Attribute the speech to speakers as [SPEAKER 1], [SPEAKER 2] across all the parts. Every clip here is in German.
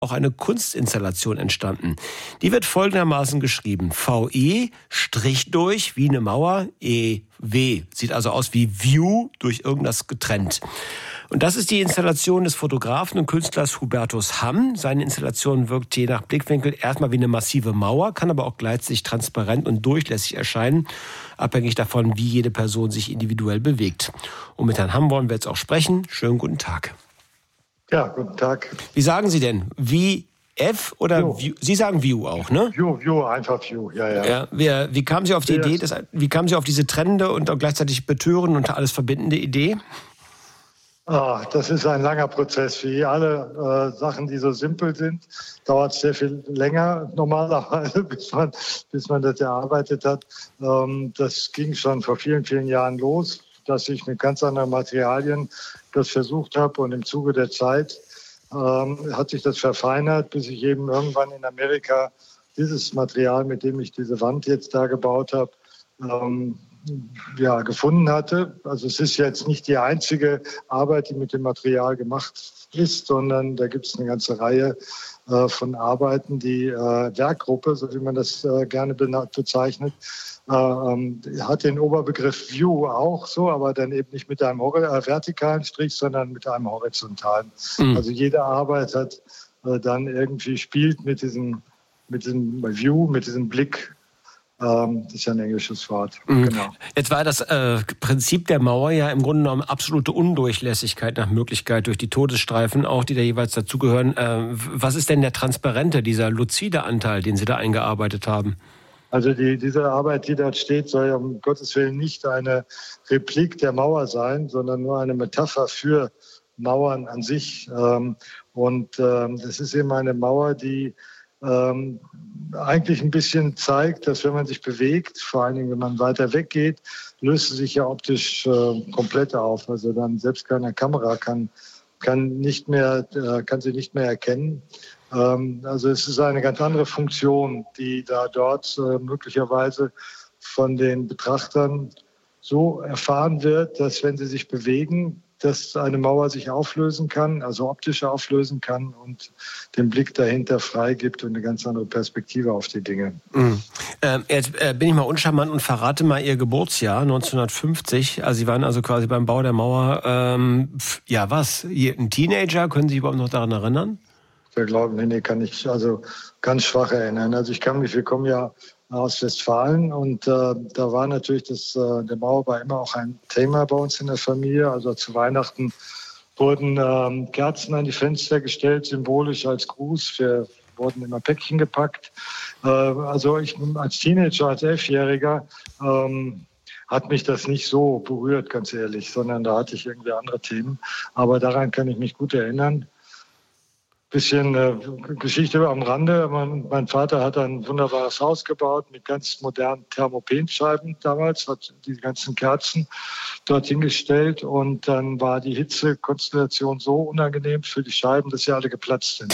[SPEAKER 1] auch eine Kunstinstallation entstanden. Die wird folgendermaßen geschrieben. VE, Strich durch, wie eine Mauer, EW. Sieht also aus wie View, durch irgendwas getrennt. Und das ist die Installation des Fotografen und Künstlers Hubertus Hamm. Seine Installation wirkt je nach Blickwinkel erstmal wie eine massive Mauer, kann aber auch gleichzeitig transparent und durchlässig erscheinen, abhängig davon, wie jede Person sich individuell bewegt. Und mit Herrn Hamm wollen wir jetzt auch sprechen. Schönen guten Tag.
[SPEAKER 2] Ja, guten Tag.
[SPEAKER 1] Wie sagen Sie denn? VF oder View? Sie sagen View auch, ne?
[SPEAKER 2] View, einfach View, ja.
[SPEAKER 1] Wie kamen Sie auf die Idee, wie kamen Sie auf diese trennende und auch gleichzeitig betörende und alles verbindende Idee?
[SPEAKER 2] Das ist ein langer Prozess. Wie alle Sachen, die so simpel sind, dauert es sehr viel länger normalerweise, bis man das erarbeitet hat. Das ging schon vor vielen, vielen Jahren los, dass ich mit ganz anderen Materialien das versucht habe. Und im Zuge der Zeit hat sich das verfeinert, bis ich eben irgendwann in Amerika dieses Material, mit dem ich diese Wand jetzt da gebaut habe, gefunden hatte. Also es ist jetzt nicht die einzige Arbeit, die mit dem Material gemacht ist, sondern da gibt es eine ganze Reihe von Arbeiten. Die Werkgruppe, so wie man das gerne bezeichnet, hat den Oberbegriff View auch so, aber dann eben nicht mit einem vertikalen Strich, sondern mit einem horizontalen. Also jede Arbeit hat dann irgendwie spielt mit diesem View, mit diesem Blick. Das ist ja ein englisches Wort. Genau.
[SPEAKER 1] Jetzt war das Prinzip der Mauer ja im Grunde genommen absolute Undurchlässigkeit nach Möglichkeit durch die Todesstreifen, auch die da jeweils dazugehören. Was ist denn der transparente, dieser luzide Anteil, den Sie da eingearbeitet haben?
[SPEAKER 2] Also diese Arbeit, die dort steht, soll ja um Gottes Willen nicht eine Replik der Mauer sein, sondern nur eine Metapher für Mauern an sich. Das ist eben eine Mauer, die eigentlich ein bisschen zeigt, dass wenn man sich bewegt, vor allen Dingen wenn man weiter weggeht, löst sie sich ja optisch komplett auf. Also dann selbst keine Kamera kann sie nicht mehr erkennen. Also es ist eine ganz andere Funktion, die dort möglicherweise von den Betrachtern so erfahren wird, dass wenn sie sich bewegen, dass eine Mauer sich auflösen kann, also optisch auflösen kann und den Blick dahinter freigibt und eine ganz andere Perspektive auf die Dinge.
[SPEAKER 1] Jetzt bin ich mal uncharmant und verrate mal Ihr Geburtsjahr, 1950. Also Sie waren also quasi beim Bau der Mauer, ein Teenager? Können Sie sich überhaupt noch daran erinnern?
[SPEAKER 2] Wir glauben, nee, kann ich also ganz schwach erinnern. Also wir kommen ja aus Westfalen und da war natürlich der Mauerbau immer auch ein Thema bei uns in der Familie. Also zu Weihnachten wurden Kerzen an die Fenster gestellt, symbolisch als Gruß. Wir wurden immer Päckchen gepackt. Also ich als Teenager, als 11-Jähriger hat mich das nicht so berührt, ganz ehrlich, sondern da hatte ich irgendwie andere Themen. Aber daran kann ich mich gut erinnern. Bisschen Geschichte am Rande. Mein Vater hat ein wunderbares Haus gebaut mit ganz modernen Thermopenscheiben damals, hat die ganzen Kerzen dorthin gestellt und dann war die Hitzekonstellation so unangenehm für die Scheiben, dass sie alle geplatzt sind.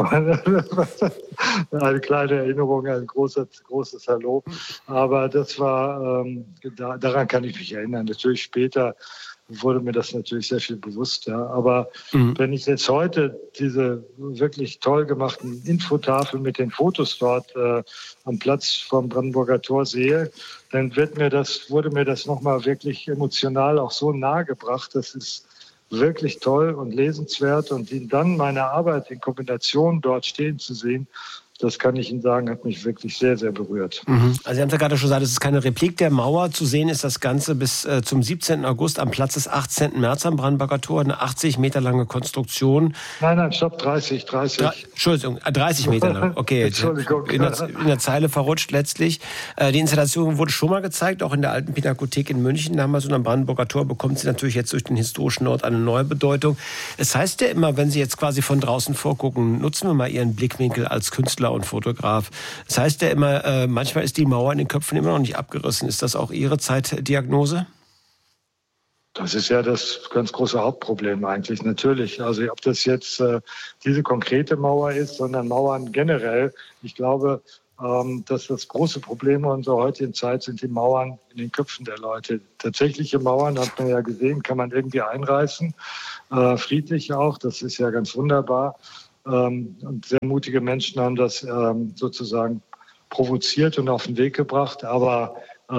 [SPEAKER 2] Eine kleine Erinnerung, ein großes Hallo. Aber das war, daran kann ich mich erinnern. Natürlich später wurde mir das natürlich sehr viel bewusst. Ja. Aber wenn ich jetzt heute diese wirklich toll gemachten Infotafeln mit den Fotos dort am Platz vom Brandenburger Tor sehe, dann wurde mir das nochmal wirklich emotional auch so nahe gebracht. Das ist wirklich toll und lesenswert. Und dann meine Arbeit in Kombination dort stehen zu sehen, das kann ich Ihnen sagen, hat mich wirklich sehr, sehr berührt.
[SPEAKER 1] Also Sie haben ja gerade schon gesagt, es ist keine Replik der Mauer. Zu sehen ist das Ganze bis zum 17. August am Platz des 18. März am Brandenburger Tor. Eine 80 Meter lange Konstruktion.
[SPEAKER 2] Nein, stopp, 30.
[SPEAKER 1] Entschuldigung, 30 Meter lang. Okay,
[SPEAKER 2] Entschuldigung.
[SPEAKER 1] In der Zeile verrutscht letztlich. Die Installation wurde schon mal gezeigt, auch in der Alten Pinakothek in München. Damals und am Brandenburger Tor bekommt sie natürlich jetzt durch den historischen Ort eine neue Bedeutung. Es heißt ja immer, wenn Sie jetzt quasi von draußen vorgucken, nutzen wir mal Ihren Blickwinkel als Künstler und Fotograf. Das heißt ja immer, manchmal ist die Mauer in den Köpfen immer noch nicht abgerissen. Ist das auch Ihre Zeitdiagnose?
[SPEAKER 2] Das ist ja das ganz große Hauptproblem eigentlich, natürlich. Also ob das jetzt diese konkrete Mauer ist, sondern Mauern generell. Ich glaube, dass das große Problem unserer heutigen Zeit sind die Mauern in den Köpfen der Leute. Tatsächliche Mauern, hat man ja gesehen, kann man irgendwie einreißen, friedlich auch. Das ist ja ganz wunderbar. Und sehr mutige Menschen haben das sozusagen provoziert und auf den Weg gebracht. Aber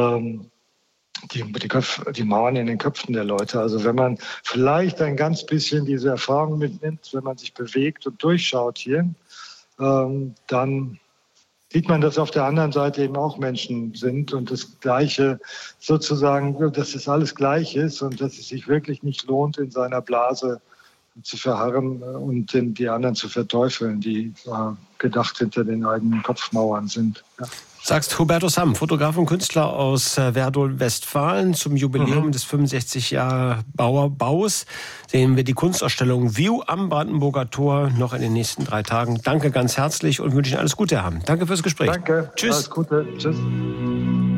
[SPEAKER 2] die Mauern in den Köpfen der Leute. Also wenn man vielleicht ein ganz bisschen diese Erfahrung mitnimmt, wenn man sich bewegt und durchschaut hier, dann sieht man, dass auf der anderen Seite eben auch Menschen sind und das Gleiche sozusagen, dass es alles gleich ist und dass es sich wirklich nicht lohnt, in seiner Blase zu verharren und die anderen zu verteufeln, die gedacht hinter den eigenen Kopfmauern sind. Ja.
[SPEAKER 1] Sagst Hubertus Hamm, Fotograf und Künstler aus Werdohl, Westfalen. Zum Jubiläum des 65 Jahre Baus sehen wir die Kunstausstellung View am Brandenburger Tor noch in den nächsten 3 Tagen. Danke ganz herzlich und wünsche Ihnen alles Gute, Herr Hamm. Danke fürs Gespräch.
[SPEAKER 2] Danke.
[SPEAKER 1] Tschüss.
[SPEAKER 2] Alles Gute. Tschüss.